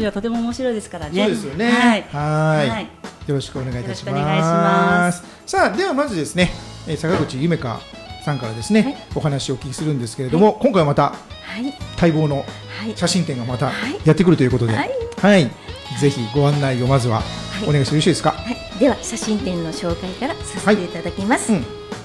りはとても面白いですからね。 そうですよね。はい。よろしくお願いいたします。さあ、ではまずですね、坂口ゆめかさんからですね、お話をお聞きするんですけれども、今回はまた待望の写真展がまたやってくるということで、ぜひご案内をまずはお願いしてよろしいですか。 では写真展の紹介からさせていただきます。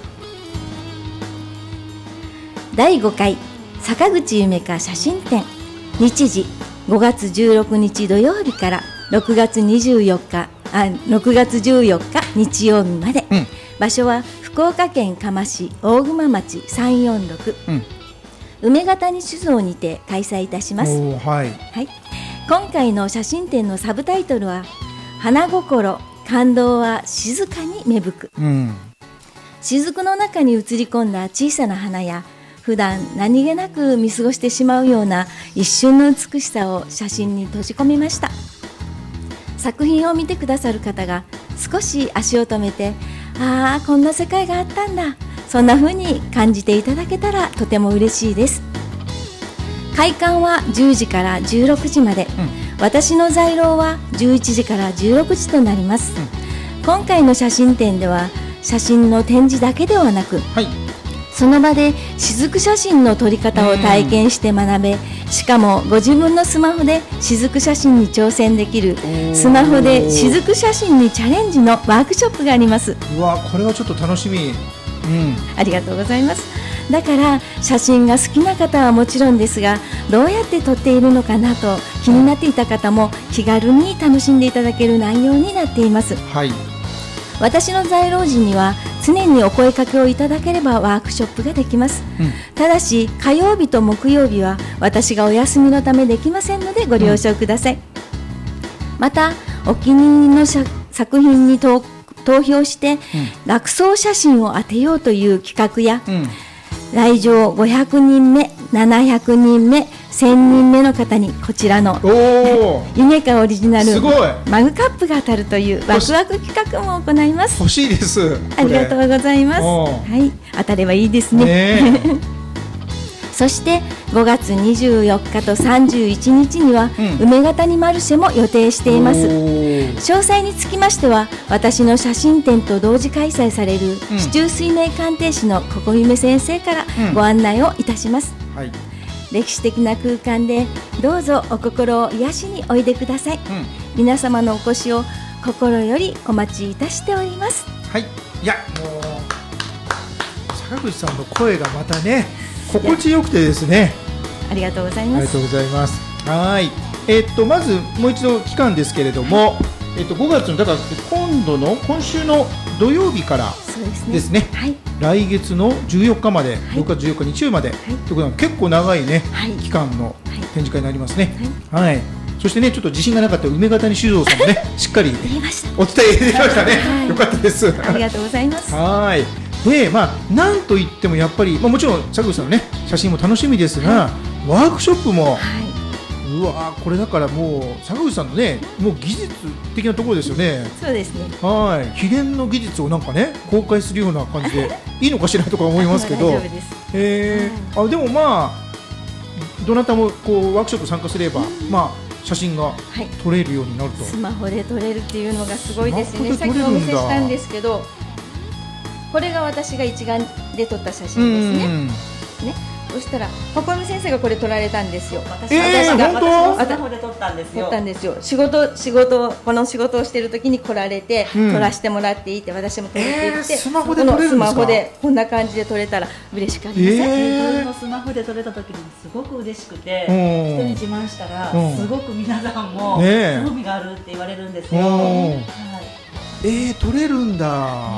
第5回坂口ゆめか写真展、日時5月16日土曜日から6月14日日曜日まで、場所は福岡県嘉麻市大熊町346、梅ヶ谷酒造にて開催いたします。今回の写真展のサブタイトルは花心感動は静かに芽吹く、雫の中に映り込んだ小さな花や普段何気なく見過ごしてしまうような一瞬の美しさを写真に閉じ込めました。作品を見てくださる方が少し足を止めて、ああこんな世界があったんだ、そんな風に感じていただけたらとても嬉しいです。開館は10時から16時まで、私の在廊は11時から16時となります。今回の写真展では写真の展示だけではなく、その場で雫写真の撮り方を体験して学べ、しかもご自分のスマホで雫写真に挑戦できるスマホで雫写真にチャレンジのワークショップがあります。 うわ、これはちょっと楽しみ。 ありがとうございます。だから写真が好きな方はもちろんですが、どうやって撮っているのかなと気になっていた方も気軽に楽しんでいただける内容になっています。私の在廊時には常にお声かけをいただければワークショップができます。ただし火曜日と木曜日は私がお休みのためできませんのでご了承ください。またお気に入りの作品に投票して、楽走写真を当てようという企画や、来場500人目700人目1000人目の方にこちらのゆめかオリジナルマグカップが当たるというワクワク企画も行います。 欲しいです。 ありがとうございます。当たればいいですね。そして5月24日と31日には梅ヶ谷マルシェも予定しています。詳細につきましては私の写真展と同時開催される市中水明鑑定士のここゆめ先生からご案内をいたします。歴史的な空間でどうぞお心を癒しにおいでください。皆様のお越しを心よりお待ちいたしております。 いや、もう坂口さんの声がまたね心地よくてですね。 ありがとうございます。 ありがとうございます。まずもう一度期間ですけれども、5月のだから今週の土曜日からですね。来月の14日まで、6月14日日曜日まで、ということは結構長いね、期間の展示会になりますね。そしてね、ちょっと自信がなかった梅ヶ谷酒造さんもね、しっかりお伝えできましたね。よかったです。 ありがとうございます。 で、なんといってもやっぱり、もちろん坂口さんのね写真も楽しみですが、ワークショップも、うわー、これだからもう坂口さんのね、もう技術的なところですよね。 そうですね。 秘伝の技術をなんかね公開するような感じでいいのかしらとか思いますけど、でもどなたもこうワークショップ参加すれば、写真が撮れるようになると。 スマホで撮れるっていうのがすごいですね。さっきお見せしたんですけど、これが私が一眼で撮った写真ですね。そしたらここみ先生がこれ撮られたんですよ。 私のスマホで撮ったんですよ。 撮ったんですよ。この仕事をしている時に来られて、撮らせてもらっていいって私も撮っていって、 スマホで撮れるんですか？ スマホでこんな感じで撮れたら嬉しかったです。 自分のスマホで撮れた時にすごく嬉しくて、人に自慢したらすごく皆さんも興味があるって言われるんですよ。 撮れるんだ。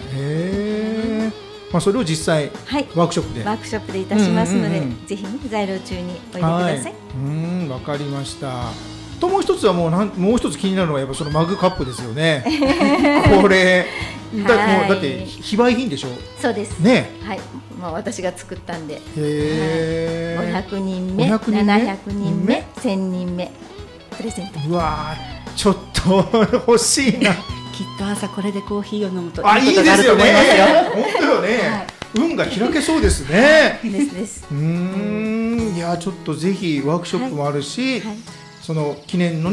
それを実際ワークショップでいたしますので、ぜひ在廊中においでください。 わかりました。ともう一つはもう一つ気になるのはやっぱそのマグカップですよね。これだって非売品でしょ。 そうですね。私が作ったんで、500人目700人目1000人目プレゼント。 うわー、ちょっと欲しいな。 きっと朝これでコーヒーを飲むといいことがあると思いますよ。本当よね。運が開けそうですね。いや、ちょっとぜひワークショップもあるし、その記念の